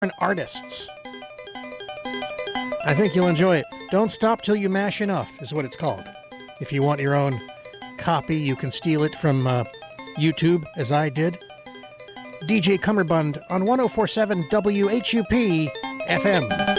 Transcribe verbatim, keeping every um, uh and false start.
artists. I think you'll enjoy it. Don't Stop Till You Mash Enough is what it's called. If you want your own copy, you can steal it from uh, YouTube, as I did. D J Cummerbund on one oh four point seven W H U P F M.